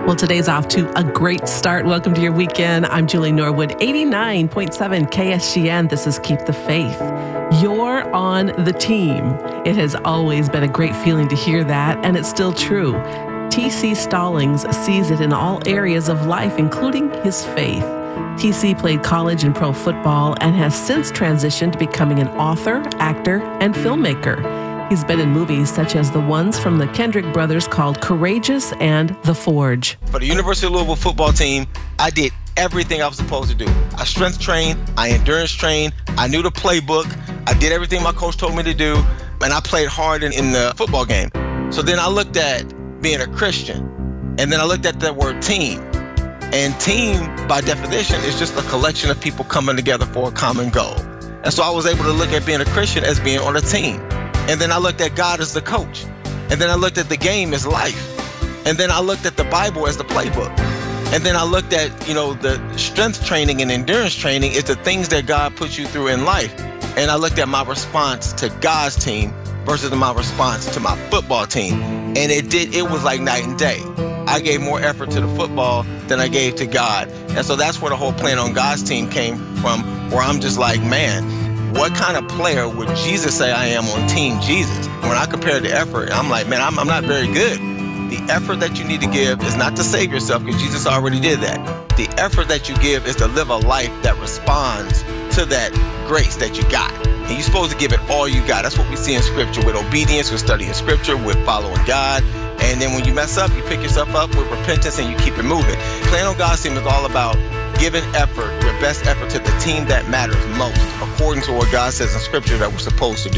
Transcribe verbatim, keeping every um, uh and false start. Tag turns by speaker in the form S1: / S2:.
S1: Well, today's off to a great start. Welcome to your weekend. I'm Julie Norwood, eighty-nine point seven K S G N. This is Keep the Faith. You're on the team. It has always been a great feeling to hear that, and it's still true. T C Stallings sees it in all areas of life, including his faith. T C played college and pro football and has since transitioned to becoming an author, actor, and filmmaker. He's been in movies such as the ones from the Kendrick brothers called Courageous and The Forge.
S2: For the University of Louisville football team, I did everything I was supposed to do. I strength trained, I endurance trained, I knew the playbook, I did everything my coach told me to do, and I played hard in, in the football game. So then I looked at being a Christian, and then I looked at the word team. And team, by definition, is just a collection of people coming together for a common goal. And so I was able to look at being a Christian as being on a team. And then I looked at God as the coach. And then I looked at the game as life. And then I looked at the Bible as the playbook. And then I looked at, you know, the strength training and endurance training is the things that God puts you through in life. And I looked at my response to God's team versus my response to my football team. And it did, it was like night and day. I gave more effort to the football than I gave to God. And so that's where the whole Playing on God's team came from, where I'm just like, man, what kind of player would Jesus say I am on Team Jesus? When I compare the effort, I'm like, man, I'm, I'm not very good. The effort that you need to give is not to save yourself, because Jesus already did that. The effort that you give is to live a life that responds to that grace that you got. And you're supposed to give it all you got. That's what we see in Scripture with obedience, with studying Scripture, with following God. And then when you mess up, you pick yourself up with repentance and you keep it moving. Playing on God's team is all about giving effort, your best effort to the team that matters most, according to what God says in Scripture that we're supposed to do.